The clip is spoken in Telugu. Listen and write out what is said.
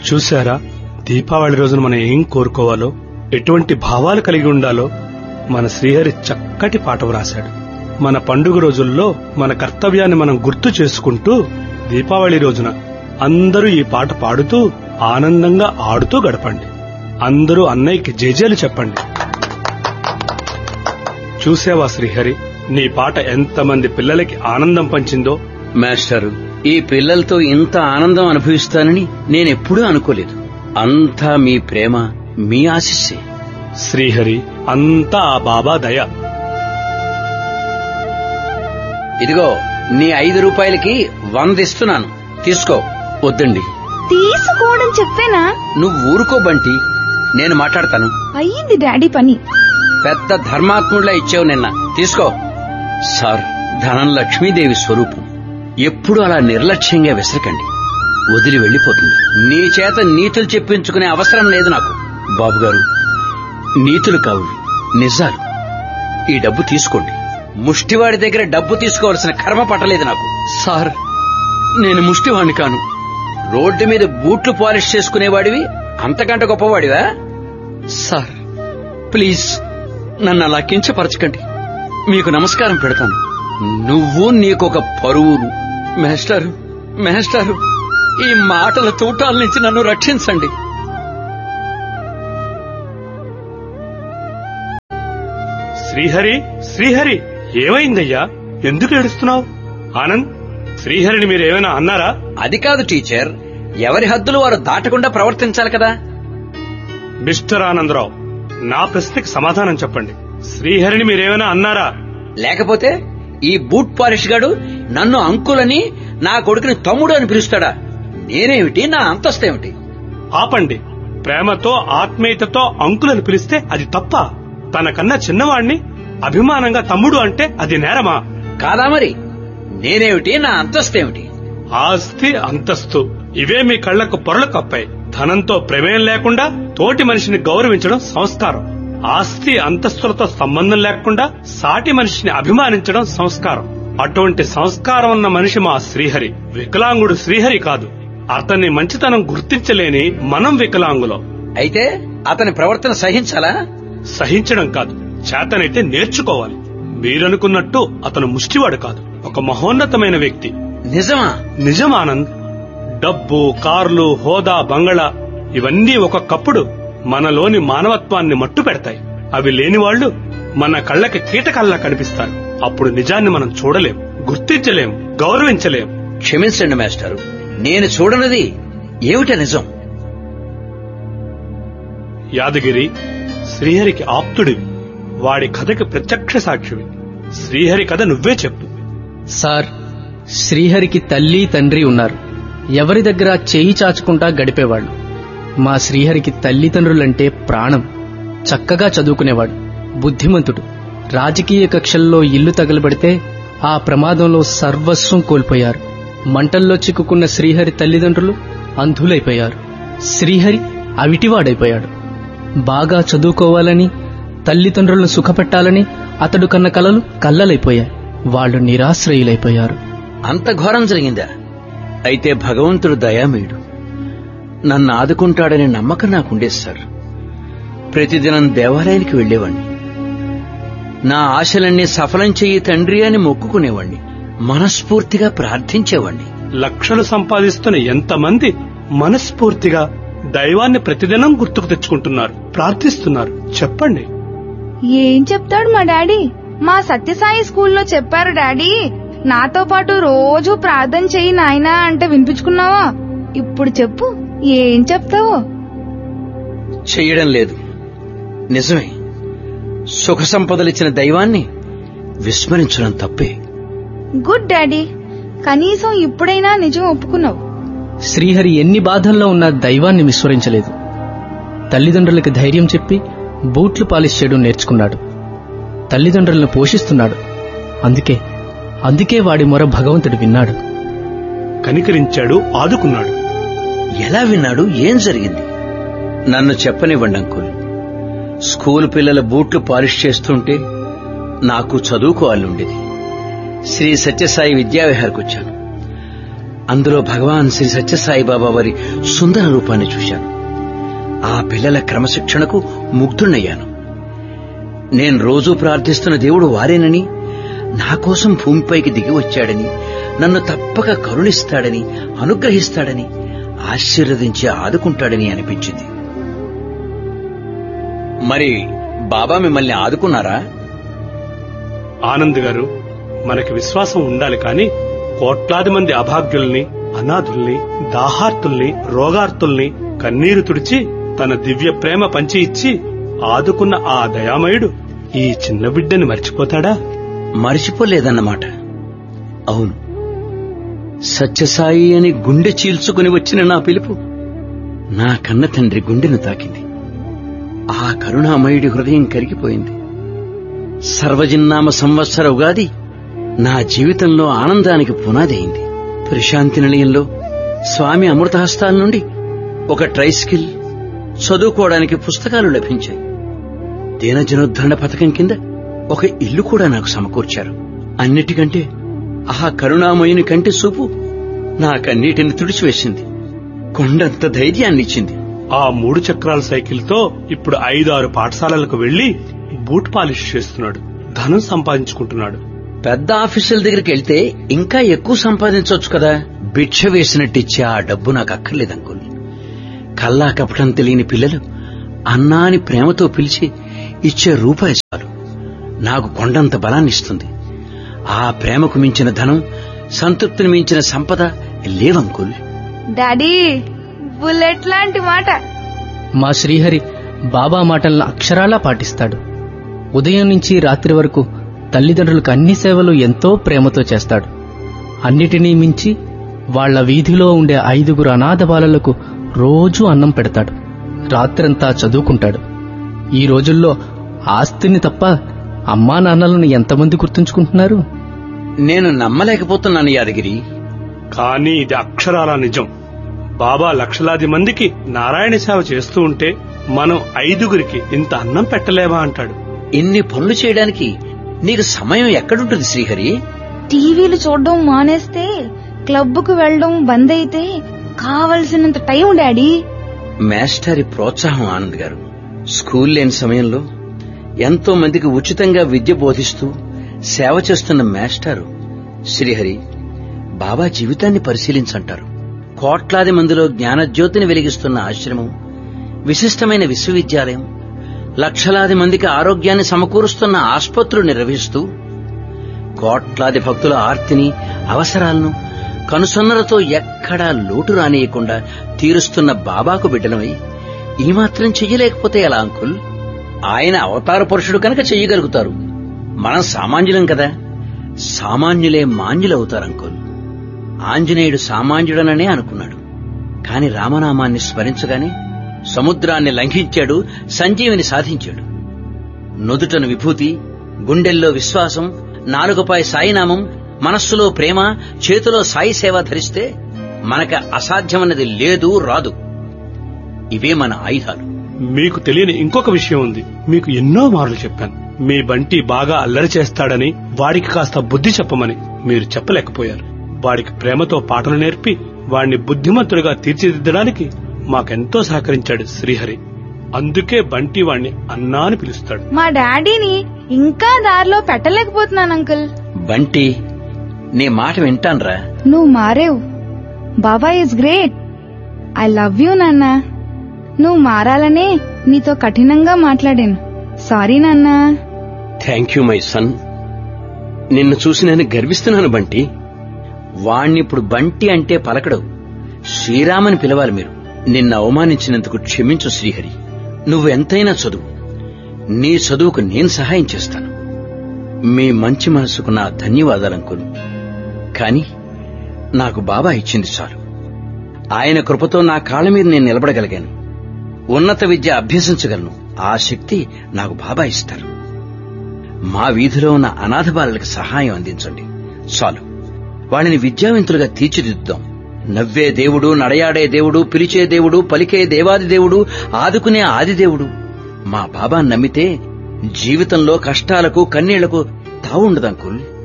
చూశారా, దీపావళి రోజున మనం ఏం కోరుకోవాలో, ఎటువంటి భావాలు కలిగి ఉండాలో మన శ్రీహరి చక్కటి పాట వ్రాశాడు. మన పండుగ రోజుల్లో మన కర్తవ్యాన్ని మనం గుర్తు చేసుకుంటూ దీపావళి రోజున అందరూ ఈ పాట పాడుతూ ఆనందంగా ఆడుతూ గడపండి. అందరూ అన్నయ్యకి జేజేలు చెప్పండి. చూసావా శ్రీహరి, నీ పాట ఎంతమంది పిల్లలకి ఆనందం పంచిందో. మాస్టారు, ఈ పిల్లలతో ఇంత ఆనందం అనుభవిస్తానని నేనెప్పుడూ అనుకోలేదు. అంతా మీ ప్రేమ, మీ ఆశీస్సే. శ్రీహరి, అంతా ఆ బాబా దయ. ఇదిగో నీ 5 రూపాయలకి 100 ఇస్తున్నాను, తీసుకో. వద్దండి. తీసుకోవడం చెప్పేనా? నువ్వు ఊరుకో బంటి, నేను మాట్లాడతాను. అయ్యింది డాడీ పని. పెద్ద ధర్మాత్ముడిలా ఇచ్చావు నిన్న, తీసుకో. సార్, ధనం లక్ష్మీదేవి స్వరూపం. ఎప్పుడు అలా నిర్లక్ష్యంగా విసరకండి, వదిలి వెళ్లిపోతుంది. నీ చేత నీతులు చెప్పించుకునే అవసరం లేదు నాకు. బాబుగారు, నీతులు కావు, నిజాలు. ఈ డబ్బు తీసుకోండి. ముష్టివాడి దగ్గర డబ్బు తీసుకోవాల్సిన కర్మ పట్టలేదు నాకు. సార్, నేను ముష్టివాణ్ణి కాను. రోడ్డు మీద బూట్లు పాలిష్ చేసుకునేవాడివి అంతకంటే గొప్పవాడివా? సార్, ప్లీజ్ నన్ను అలా కించపరచకండి. మీకు నమస్కారం పెడతాను. నువ్వు నీకొక పరువును. మేస్టారు, ఈ మాటల తూటాల నుంచి నన్ను రక్షించండి. శ్రీహరి, ఏమైందయ్యా? ఎందుకు ఏడుస్తున్నావు? ఆనంద్, శ్రీహరిని మీరేమైనా అన్నారా? అది కాదు టీచర్, ఎవరి హద్దులు వారు దాటకుండా ప్రవర్తించాలి కదా. మిస్టర్ ఆనందరావు, నా ప్రశ్నకి సమాధానం చెప్పండి. శ్రీహరిని మీరేమైనా అన్నారా? లేకపోతే ఈ బూట్ పాలిష్ గాడు నన్ను అంకులని, నా కొడుకుని తమ్ముడు అని పిలుస్తాడా? నేనేమిటి, నా అంతస్తేమిటి? ఆపండి. ప్రేమతో ఆత్మీయతతో అంకులని పిలిస్తే అది తప్ప? తనకన్నా చిన్నవాణ్ణి అభిమానంగా తమ్ముడు అంటే అది నేరమా? కాదా మరి? నేనేమిటి, నా అంతస్తేమిటి? ఆస్తి, అంతస్తు ఇవే మీ కళ్లకు పొరలు కప్పాయి. ధనంతో ప్రమేయం లేకుండా తోటి మనిషిని గౌరవించడం సంస్కారం. ఆస్తి అంతస్తులతో సంబంధం లేకుండా సాటి మనిషిని అభిమానించడం సంస్కారం. అటువంటి సంస్కారం ఉన్న మనిషి మా శ్రీహరి. వికలాంగుడు శ్రీహరి కాదు. అతని మంచితనం గుర్తించలేని మనం వికలాంగులం. అయితే అతని ప్రవర్తన సహించాలా? సహించడం కాదు, చేతనైతే నేర్చుకోవాలి. మీరనుకున్నట్టు అతను ముష్టివాడు కాదు, ఒక మహోన్నతమైన వ్యక్తి. నిజమా? నిజం ఆనంద్. డబ్బు, కార్లు, హోదా, బంగళా ఇవన్నీ ఒక్కొక్కప్పుడు మనలోని మానవత్వాన్ని మట్టు పెడతాయి. అవి లేని వాళ్లు మన కళ్ళకి కీటకాల్లా కనిపిస్తారు. అప్పుడు నిజాన్ని మనం చూడలేం, గుర్తించలేం, గౌరవించలేం. క్షమించండి మాస్టారు, నేను చూడనిది ఏమిట నిజం? యాదగిరి, శ్రీహరికి ఆప్తుడివి. వాడి కథకి ప్రత్యక్ష సాక్షివి. శ్రీహరి కథ నువ్వే చెప్పు. సార్, శ్రీహరికి తల్లి తండ్రి ఉన్నారు. ఎవరి దగ్గర చేయి చాచుకుంటా గడిపేవాళ్లు. మా శ్రీహరికి తల్లిదండ్రులంటే ప్రాణం. చక్కగా చదువుకునేవాడు, బుద్ధిమంతుడు. రాజకీయ కక్షల్లో ఇల్లు తగలబడితే ఆ ప్రమాదంలో సర్వస్వం కోల్పోయారు. మంటల్లో చిక్కుకున్న శ్రీహరి తల్లిదండ్రులు అంధులైపోయారు. శ్రీహరి అవిటివాడైపోయాడు. బాగా చదువుకోవాలని, తల్లిదండ్రులను సుఖపెట్టాలని అతడు కన్న కలలు కల్లలైపోయాయి. వాళ్లు నిరాశ్రయులైపోయారు. అంత ఘోరం జరిగిందా? అయితే భగవంతుడు దయామయుడు, నన్ను ఆదుకుంటాడనే నమ్మకం నాకుండేది సార్. ప్రతిదినం దేవాలయానికి వెళ్లేవాణ్ణి. నా ఆశలన్నీ సఫలం చెయ్యి తండ్రి అని మొక్కుకునేవాణ్ణి. మనస్ఫూర్తిగా ప్రార్థించేవాణ్ణి. లక్షలు సంపాదిస్తున్న ఎంతమంది మనస్ఫూర్తిగా దైవాన్ని ప్రతిదినం గుర్తుకు తెచ్చుకుంటున్నారు, ప్రార్థిస్తున్నారు. చెప్పండి. ఏం చెప్తాడు మా డాడీ? మా సత్యసాయి స్కూల్లో చెప్పారు డాడీ, నాతో పాటు రోజు ప్రార్థన చెయ్యి నాయనా అంటే వినిపించుకున్నావా? ఇప్పుడు చెప్పు, ఏం చెప్తావో? చెయ్యడం లేదు. నిజమే, సుఖ సంపదలిచ్చిన దైవాన్ని విస్మరించడం తప్పే. గుడ్ డాడీ, కనీసం ఇప్పుడైనా నిజం ఒప్పుకున్నావు. శ్రీహరి ఎన్ని బాధల్లో ఉన్నా దైవాన్ని విస్మరించలేదు. తల్లిదండ్రులకి ధైర్యం చెప్పి బూట్లు పాలిష్ చేయడం నేర్చుకున్నాడు. తల్లిదండ్రులను పోషిస్తున్నాడు. అందుకే వాడి మొర భగవంతుడు విన్నాడు, కనికరించాడు, ఆదుకున్నాడు. ఎలా విన్నాడు? ఏం జరిగింది? నన్ను చెప్పనివ్వండి అంకుల్. స్కూల్ పిల్లల బూట్లు పాలిష్ చేస్తుంటే నాకు చదువుకోవాలనుండేది. శ్రీ సత్యసాయి విద్యావిహార్కి వచ్చాను. అందులో భగవాన్ శ్రీ సత్యసాయిబాబా వారి సుందర రూపాన్ని చూశాను. ఆ పిల్లల క్రమశిక్షణకు ముగ్ధుణ్ణయ్యాను. నేను రోజూ ప్రార్థిస్తున్న దేవుడు వారేనని, నా కోసం భూమిపైకి దిగి వచ్చాడని, నన్ను తప్పక కరుణిస్తాడని, అనుగ్రహిస్తాడని, ఆశీర్వదించి ఆదుకుంటాడని అనిపించింది. మరి బాబా మిమ్మల్ని ఆదుకున్నారా? ఆనంద్ గారు, మనకి విశ్వాసం ఉండాలి కానీ కోట్లాది మంది అభాగ్యుల్ని, అనాథుల్ని, దాహార్తుల్ని, రోగార్తుల్ని కన్నీరు తుడిచి తన దివ్య ప్రేమ పంచి ఇచ్చి ఆదుకున్న ఆ దయామయుడు ఈ చిన్న బిడ్డని మర్చిపోతాడా? మర్చిపోలేదన్నమాట. అవును, సత్యసాయి అని గుండె చీల్చుకుని వచ్చిన నా పిలుపు నా కన్న తండ్రి గుండెను తాకింది. ఆ కరుణామయుడి హృదయం కరిగిపోయింది. సర్వజిన్నామ సంవత్సర ఉగాది నా జీవితంలో ఆనందానికి పునాది అయింది. ప్రశాంతి నిలయంలో స్వామి అమృతహస్తాల నుండి ఒక ట్రైస్కిల్, చదువుకోవడానికి పుస్తకాలు లభించాయి. దీనజనోద్ధరణ పథకం కింద ఒక ఇల్లు కూడా నాకు సమకూర్చారు. అన్నిటికంటే ఆ కరుణామయుని కంటి చూపు నా కన్నీటిని తుడిచివేసింది, కొండంత ధైర్యాన్నిచ్చింది. ఆ 3 చక్రాల సైకిల్తో ఇప్పుడు 5-6 పాఠశాలలకు వెళ్లి బూట్ పాలిష్ చేస్తున్నాడు, ధనం సంపాదించుకుంటున్నాడు. పెద్ద ఆఫీసుల దగ్గరికి వెళ్తే ఇంకా ఎక్కువ సంపాదించవచ్చు కదా. భిక్ష వేసినట్టిచ్చే ఆ డబ్బు నాకు అక్కర్లేదంకుల్. కల్లా కపటం తెలియని పిల్లలు అన్నా అని ప్రేమతో పిలిచి ఇచ్చే రూపాయి చాలు నాకు కొండంత బలాన్నిస్తుంది. ఆ ప్రేమకు మించిన ధనం, సంతృప్తిని మించిన సంపద లేవంకుల్. డాడీ, బుల్లెట్ లాంటి మాట. మా శ్రీహరి బాబా మాటలను అక్షరాలా పాటిస్తాడు. ఉదయం నుంచి రాత్రి వరకు తల్లిదండ్రులకు అన్ని సేవలు ఎంతో ప్రేమతో చేస్తాడు. అన్నిటినీ మించి వాళ్ల వీధిలో ఉండే 5 అనాథ బాలలకు రోజూ అన్నం పెడతాడు. రాత్రంతా చదువుకుంటాడు. ఈ రోజుల్లో ఆస్తిని తప్ప అమ్మా నాన్నలను ఎంతమంది గుర్తుంచుకుంటున్నారు? నేను నమ్మలేకపోతున్నాను యాదగిరి. కానీ ఇది అక్షరాల నిజం. బాబా లక్షలాది మందికి నారాయణ సేవ చేస్తూ ఉంటే మనం 5 ఇంత అన్నం పెట్టలేమా అంటాడు. ఇన్ని పనులు చేయడానికి నీకు సమయం ఎక్కడుంటుంది శ్రీహరి? టీవీలు చూడడం మానేస్తే, క్లబ్కు వెళ్లడం బంద్ అయితే కావలసినంత టైం డాడీ. మేస్టారి ప్రోత్సాహం ఆనంద్ గారు. స్కూల్ లేని సమయంలో ఎంతో మందికి ఉచితంగా విద్య బోధిస్తూ సేవ చేస్తున్న మేస్టారు శ్రీహరి బాబా జీవితాన్ని పరిశీలించంటారు. కోట్లాది మందిలో జ్ఞానజ్యోతిని వెలిగిస్తున్న ఆశ్రమం, విశిష్టమైన విశ్వవిద్యాలయం, లక్షలాది మందికి ఆరోగ్యాన్ని సమకూరుస్తున్న ఆస్పత్రులు నిర్వహిస్తూ కోట్లాది భక్తుల ఆర్తిని, అవసరాలను కనుసన్నలతో ఎక్కడా లోటు రానియకుండా తీరుస్తున్న బాబాకు బిడ్డలమై ఈ మాత్రం చెయ్యలేకపోతే ఎలా అంకుల్? ఆయన అవతార పురుషుడు కనుక చెయ్యగలుగుతారు. మనం సామాన్యులం కదా. సామాన్యులే మాన్యులవుతారు అంకుల్. ఆంజనేయుడు సామాన్యుడననే అనుకున్నాడు. కాని రామనామాన్ని స్మరించగానే సముద్రాన్ని లంఘించాడు, సంజీవిని సాధించాడు. నుదుటను విభూతి, గుండెల్లో విశ్వాసం, నాలుకపై సాయినామం, మనస్సులో ప్రేమ, చేతిలో సాయి సేవ ధరిస్తే మనక అసాధ్యమన్నది లేదు, రాదు. ఇవే మన ఆయుధాలు. మీకు తెలియని ఇంకొక విషయం ఉంది. మీకు ఎన్నో మార్లు చెప్పాను, మీ బంటి బాగా అల్లరి చేస్తాడని, వాడికి కాస్త బుద్ధి చెప్పమని. మీరు చెప్పలేకపోయారు. వాడికి ప్రేమతో పాటలు నేర్పి వాణ్ణి బుద్ధిమంతుడిగా తీర్చిదిద్దడానికి మాకెంతో సహకరించాడు శ్రీహరి. అందుకే బంటి వాణ్ణి అన్నా అని పిలుస్తాడు. మా డాడీని ఇంకా దారిలో పెట్టలేకపోతున్నాను అంకుల్. బంటి, నీ మాట వింటాన్రా. నువ్వు మారేవు. బాబా is great. I love you నాన్నా. నువ్వు మారాలనే నీతో కఠినంగా మాట్లాడాను. సారీ నాన్నా. Thank you my son. నిన్ను చూసి నేను గర్విస్తున్నాను బంటి. వాణ్ణిప్పుడు బంటి అంటే పలకడు, శ్రీరామని పిలవాలి మీరు. నిన్ను అవమానించినందుకు క్షమించు శ్రీహరి. నువ్వెంతైనా చదువు. నీ చదువుకు నేను సహాయం చేస్తాను. మీ మంచి మనసుకు నా ధన్యవాదాలంకులు. కాని నాకు బాబా ఇచ్చింది చాలు. ఆయన కృపతో నా కాళ్ల మీద నేను నిలబడగలిగాను. ఉన్నత విద్య అభ్యసించగలను. ఆ శక్తి నాకు బాబా ఇస్తారు. మా వీధిలో ఉన్న అనాథ బాలలకు సహాయం అందించండి చాలు. వాళ్ళని విద్యావంతులుగా తీర్చిదిద్దుదాం. నవ్వే దేవుడు, నడయాడే దేవుడు, పిలిచే దేవుడు, పలికే దేవాది దేవుడు, ఆదుకునే ఆదిదేవుడు మా బాబాను నమ్మితే జీవితంలో కష్టాలకు, కన్నీళ్లకు తావుండదంకుల్.